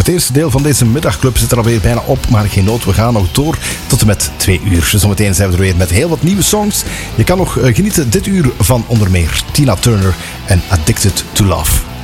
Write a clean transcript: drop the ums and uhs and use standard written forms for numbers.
Het eerste deel van deze middagclub zit er alweer bijna op, maar geen nood, we gaan nog door tot en met 2 uur. Zometeen zijn we er weer met heel wat nieuwe songs. Je kan nog genieten dit uur van onder meer Tina Turner en Addicted to Love.